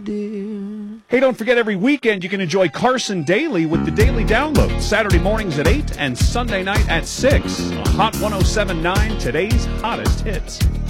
Hey, don't forget every weekend you can enjoy Carson Daily with the Daily Download. Saturday mornings at 8 and Sunday night at 6. Hot 107.9, today's hottest hits.